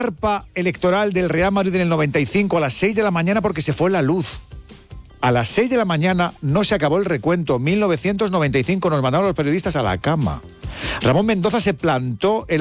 Arpa electoral del Real Madrid en el 95 a las 6 de la mañana porque se fue la luz. A las 6 de la mañana no se acabó el recuento. 1995 nos mandaron los periodistas a la cama. Ramón Mendoza se plantó en